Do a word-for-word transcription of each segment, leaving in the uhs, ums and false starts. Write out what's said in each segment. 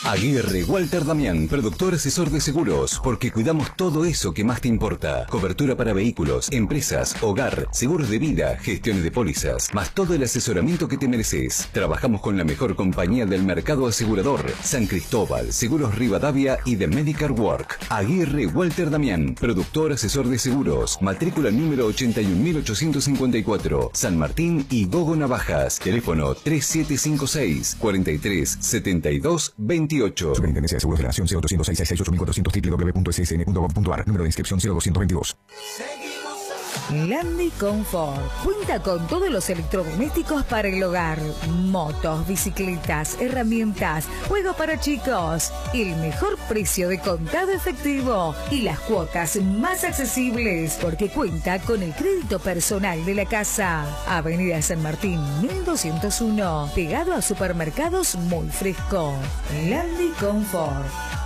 Aguirre Walter Damián, productor asesor de seguros, porque cuidamos todo eso que más te importa. Cobertura para vehículos, empresas, hogar, seguros de vida, gestiones de pólizas, más todo el asesoramiento que te mereces. Trabajamos con la mejor compañía del mercado asegurador, San Cristóbal, Seguros Rivadavia y The Medical Work. Aguirre Walter Damián, productor asesor de seguros, matrícula número ochenta y uno mil ochocientos cincuenta y cuatro, San Martín y Gogo Navajas. Teléfono tres siete cinco seis, cuarenta y tres, setenta y dos, veintiocho. Superintendencia de Seguros de la Nación cero doscientos seis, sesenta y ocho mil cuatrocientos, w w w punto s s n punto gov punto a r. Número de inscripción cero doscientos veintidós. Landy Comfort cuenta con todos los electrodomésticos para el hogar, motos, bicicletas, herramientas, juegos para chicos, el mejor precio de contado efectivo y las cuotas más accesibles porque cuenta con el crédito personal de la casa. Avenida San Martín mil doscientos uno, pegado a supermercados Muy Fresco. Landy Comfort.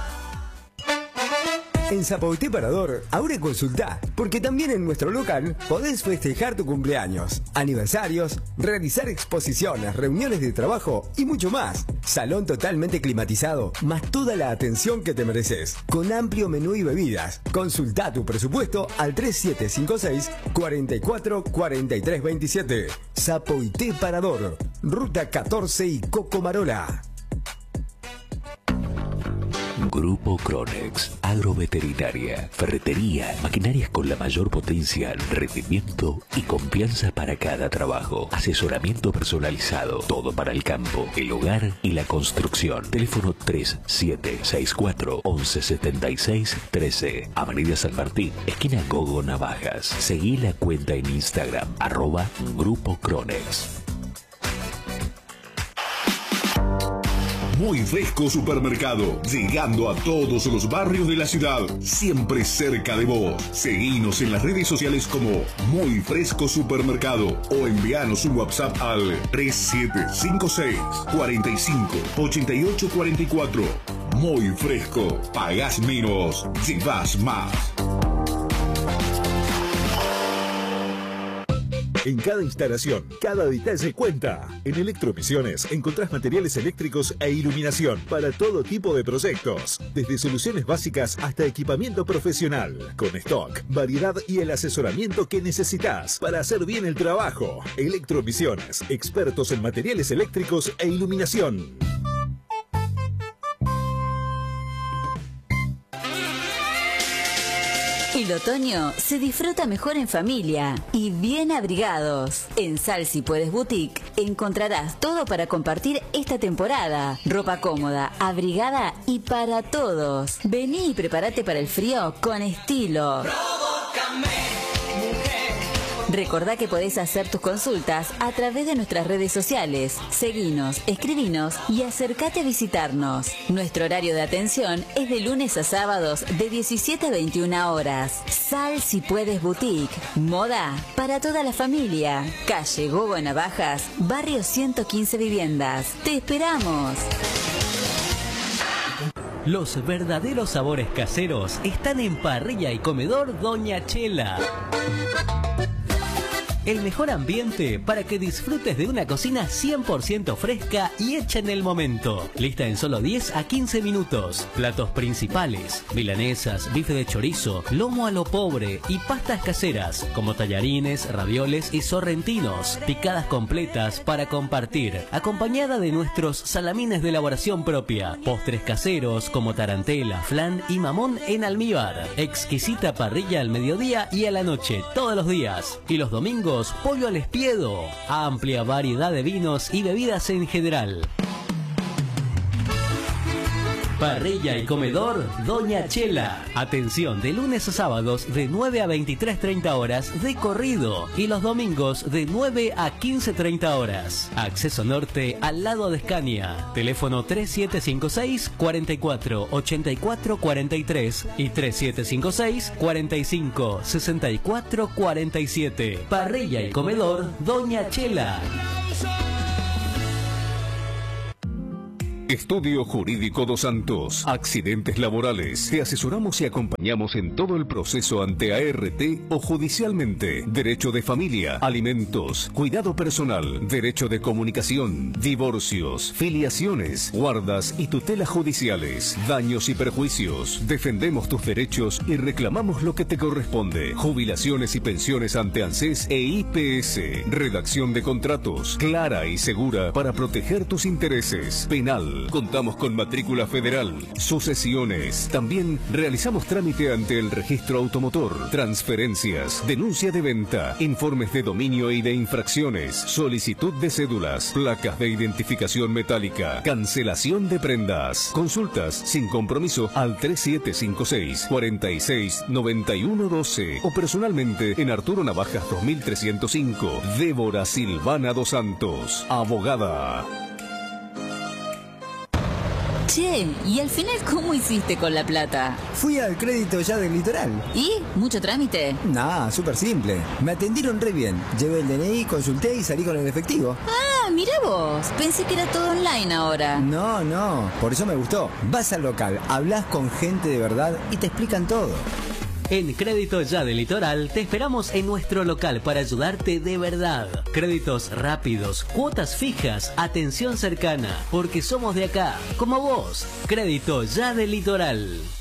En Zapote Parador, ahora consultá, porque también en nuestro local podés festejar tu cumpleaños, aniversarios, realizar exposiciones, reuniones de trabajo y mucho más. Salón totalmente climatizado, más toda la atención que te mereces, con amplio menú y bebidas. Consultá tu presupuesto al tres siete cinco seis, cuarenta y cuatro, cuarenta y tres veintisiete. Zapote Parador, Ruta catorce y Cocomarola. Grupo Cronex, agroveterinaria, ferretería, maquinarias con la mayor potencia, rendimiento y confianza para cada trabajo. Asesoramiento personalizado, todo para el campo, el hogar y la construcción. Teléfono tres siete seis cuatro, once setenta y seis, trece. Avenida San Martín, esquina Gogo Navajas. Seguí la cuenta en Instagram, arroba Grupo Cronex. Muy Fresco Supermercado, llegando a todos los barrios de la ciudad, siempre cerca de vos. Seguinos en las redes sociales como Muy Fresco Supermercado o envíanos un WhatsApp al tres siete cinco seis, cuarenta y cinco, ochenta y ocho cuarenta y cuatro. Muy Fresco, pagás menos, llevas más. En cada instalación, cada detalle cuenta. En Electromisiones encontrás materiales eléctricos e iluminación para todo tipo de proyectos. Desde soluciones básicas hasta equipamiento profesional. Con stock, variedad y el asesoramiento que necesitas para hacer bien el trabajo. Electromisiones, expertos en materiales eléctricos e iluminación. El otoño se disfruta mejor en familia y bien abrigados. En Sal Si Puedes Boutique encontrarás todo para compartir esta temporada. Ropa cómoda, abrigada y para todos. Vení y prepárate para el frío con estilo. Recordá que podés hacer tus consultas a través de nuestras redes sociales. Seguinos, escribinos y acércate a visitarnos. Nuestro horario de atención es de lunes a sábados de diecisiete a veintiuna horas. Sal Si Puedes Boutique. Moda para toda la familia. Calle Gogo Navajas, barrio ciento quince Viviendas. ¡Te esperamos! Los verdaderos sabores caseros están en Parrilla y Comedor Doña Chela. El mejor ambiente para que disfrutes de una cocina cien por ciento fresca y hecha en el momento. Lista en solo diez a quince minutos. Platos principales, milanesas, bife de chorizo, lomo a lo pobre y pastas caseras como tallarines, ravioles y sorrentinos. Picadas completas para compartir, acompañada de nuestros salamines de elaboración propia. Postres caseros como tarantela, flan y mamón en almíbar. Exquisita parrilla al mediodía y a la noche, todos los días. Y los domingos, pollo al espiedo. Amplia variedad de vinos y bebidas en general. Parrilla y Comedor Doña Chela. Atención de lunes a sábados de nueve a veintitrés treinta horas de corrido y los domingos de nueve a quince treinta horas. Acceso norte al lado de Escania. Teléfono tres siete cinco seis, cuarenta y cuatro, ochenta y cuatro cuarenta y tres y tres siete cinco seis, cuarenta y cinco, sesenta y cuatro cuarenta y siete. Parrilla y Comedor Doña Chela. Estudio Jurídico Dos Santos. Accidentes laborales. Te asesoramos y acompañamos en todo el proceso ante A R T o judicialmente. Derecho de familia, alimentos, cuidado personal, derecho de comunicación, divorcios, filiaciones, guardas y tutelas judiciales, daños y perjuicios. Defendemos tus derechos y reclamamos lo que te corresponde. Jubilaciones y pensiones ante ANSES e I P S. Redacción de contratos clara y segura para proteger tus intereses. Penal. Contamos con matrícula federal. Sucesiones. También realizamos trámite ante el registro automotor. Transferencias. Denuncia de venta. Informes de dominio y de infracciones. Solicitud de cédulas. Placas de identificación metálica. Cancelación de prendas. Consultas sin compromiso al tres siete cinco seis, cuatro seis, nueve uno uno dos o personalmente en Arturo Navajas dos mil trescientos cinco. Débora Silvana Dos Santos, abogada. Che, ¿y al final cómo hiciste con la plata? Fui al crédito ya del litoral. ¿Y? ¿Mucho trámite? Nah, súper simple. Me atendieron re bien. Llevé el D N I, consulté y salí con el efectivo. Ah, mira vos. Pensé que era todo online ahora. No, no. Por eso me gustó. Vas al local, hablas con gente de verdad y te explican todo. En Crédito Ya del Litoral te esperamos en nuestro local para ayudarte de verdad. Créditos rápidos, cuotas fijas, atención cercana, porque somos de acá, como vos. Crédito Ya del Litoral.